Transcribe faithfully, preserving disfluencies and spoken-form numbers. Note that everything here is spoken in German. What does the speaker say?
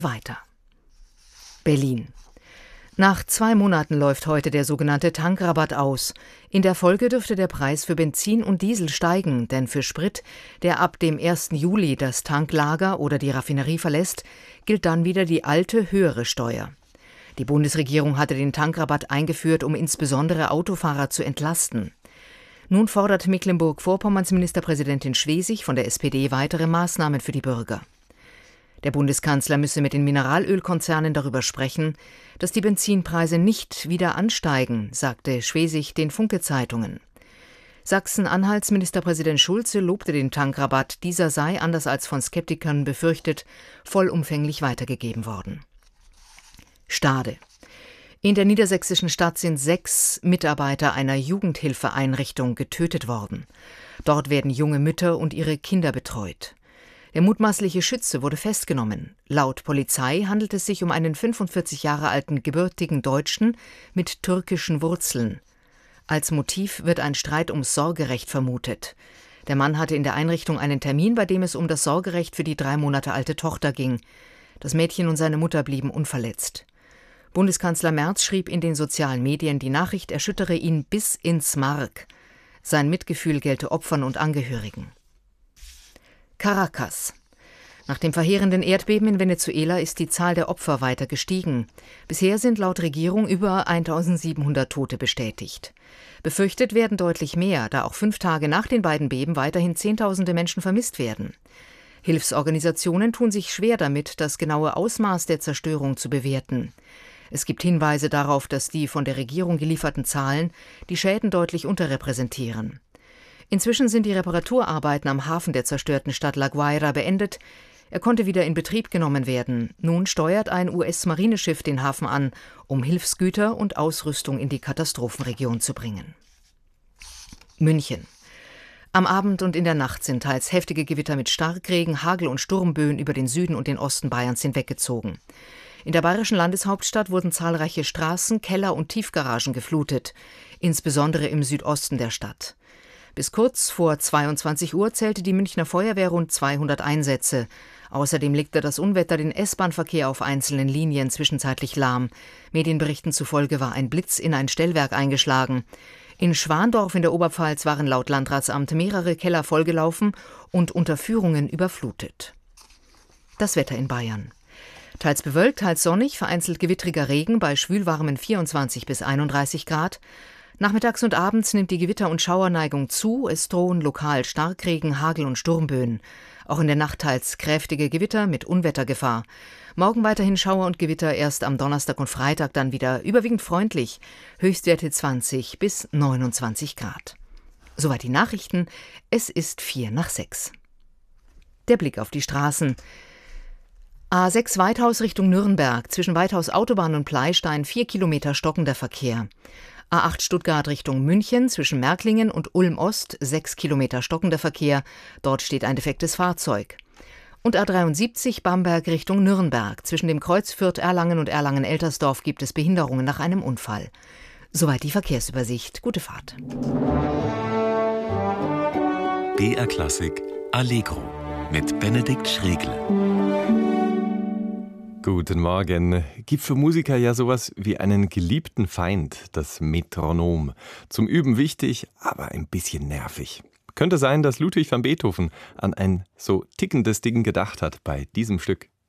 Weiter. Berlin. Nach zwei Monaten läuft heute der sogenannte Tankrabatt aus. In der Folge dürfte der Preis für Benzin und Diesel steigen, denn für Sprit, der ab dem ersten Juli das Tanklager oder die Raffinerie verlässt, gilt dann wieder die alte, höhere Steuer. Die Bundesregierung hatte den Tankrabatt eingeführt, um insbesondere Autofahrer zu entlasten. Nun fordert Mecklenburg-Vorpommerns Ministerpräsidentin Schwesig von der S P D weitere Maßnahmen für die Bürger. Der Bundeskanzler müsse mit den Mineralölkonzernen darüber sprechen, dass die Benzinpreise nicht wieder ansteigen, sagte Schwesig den Funke-Zeitungen. Sachsen-Anhalts Ministerpräsident Schulze lobte den Tankrabatt, dieser sei, anders als von Skeptikern befürchtet, vollumfänglich weitergegeben worden. Stade. In der niedersächsischen Stadt sind sechs Mitarbeiter einer Jugendhilfeeinrichtung getötet worden. Dort werden junge Mütter und ihre Kinder betreut. Der mutmaßliche Schütze wurde festgenommen. Laut Polizei handelt es sich um einen fünfundvierzig Jahre alten gebürtigen Deutschen mit türkischen Wurzeln. Als Motiv wird ein Streit ums Sorgerecht vermutet. Der Mann hatte in der Einrichtung einen Termin, bei dem es um das Sorgerecht für die drei Monate alte Tochter ging. Das Mädchen und seine Mutter blieben unverletzt. Bundeskanzler Merz schrieb in den sozialen Medien, die Nachricht erschüttere ihn bis ins Mark. Sein Mitgefühl gelte Opfern und Angehörigen. Caracas. Nach dem verheerenden Erdbeben in Venezuela ist die Zahl der Opfer weiter gestiegen. Bisher sind laut Regierung über eintausendsiebenhundert Tote bestätigt. Befürchtet werden deutlich mehr, da auch fünf Tage nach den beiden Beben weiterhin Zehntausende Menschen vermisst werden. Hilfsorganisationen tun sich schwer damit, das genaue Ausmaß der Zerstörung zu bewerten. Es gibt Hinweise darauf, dass die von der Regierung gelieferten Zahlen die Schäden deutlich unterrepräsentieren. Inzwischen sind die Reparaturarbeiten am Hafen der zerstörten Stadt La Guaira beendet. Er konnte wieder in Betrieb genommen werden. Nun steuert ein U S-Marineschiff den Hafen an, um Hilfsgüter und Ausrüstung in die Katastrophenregion zu bringen. München. Am Abend und in der Nacht sind teils heftige Gewitter mit Starkregen, Hagel und Sturmböen über den Süden und den Osten Bayerns hinweggezogen. In der bayerischen Landeshauptstadt wurden zahlreiche Straßen, Keller und Tiefgaragen geflutet, insbesondere im Südosten der Stadt. Bis kurz vor zweiundzwanzig Uhr zählte die Münchner Feuerwehr rund zweihundert Einsätze. Außerdem legte das Unwetter den S-Bahn-Verkehr auf einzelnen Linien zwischenzeitlich lahm. Medienberichten zufolge war ein Blitz in ein Stellwerk eingeschlagen. In Schwandorf in der Oberpfalz waren laut Landratsamt mehrere Keller vollgelaufen und Unterführungen überflutet. Das Wetter in Bayern. Teils bewölkt, teils sonnig, vereinzelt gewittriger Regen bei schwülwarmen vierundzwanzig bis einunddreißig Grad. Nachmittags und abends nimmt die Gewitter- und Schauerneigung zu. Es drohen lokal Starkregen, Hagel und Sturmböen. Auch in der Nacht teils kräftige Gewitter mit Unwettergefahr. Morgen weiterhin Schauer und Gewitter, erst am Donnerstag und Freitag dann wieder überwiegend freundlich. Höchstwerte zwanzig bis neunundzwanzig Grad. Soweit die Nachrichten. Es ist vier nach sechs. Der Blick auf die Straßen. A sechs Weithaus Richtung Nürnberg. Zwischen Weithaus Autobahn und Pleistein vier Kilometer stockender Verkehr. A acht Stuttgart Richtung München, zwischen Märklingen und Ulm Ost, sechs Kilometer stockender Verkehr. Dort steht ein defektes Fahrzeug. Und A dreiundsiebzig Bamberg Richtung Nürnberg. Zwischen dem Kreuz Fürth-Erlangen und Erlangen-Eltersdorf gibt es Behinderungen nach einem Unfall. Soweit die Verkehrsübersicht. Gute Fahrt. B R Klassik Allegro mit Benedikt Schregle. Guten Morgen. Gibt für Musiker ja sowas wie einen geliebten Feind, das Metronom. Zum Üben wichtig, aber ein bisschen nervig. Könnte sein, dass Ludwig van Beethoven an ein so tickendes Ding gedacht hat bei diesem Stück.